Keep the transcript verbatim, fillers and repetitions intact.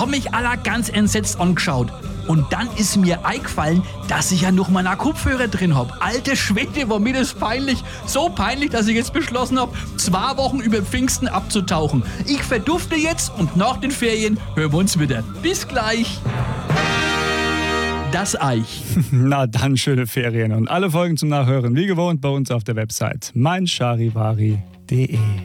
hab mich aller ganz entsetzt angeschaut. Und dann ist mir eingefallen, dass ich ja noch meinen Kopfhörer drin hab. Alte Schwede, war mir das peinlich. So peinlich, dass ich jetzt beschlossen hab, zwei Wochen über Pfingsten abzutauchen. Ich verdufte jetzt und nach den Ferien hören wir uns wieder. Bis gleich. Das Eich. Na dann, schöne Ferien und alle Folgen zum Nachhören wie gewohnt bei uns auf der Website mein charivari punkt de.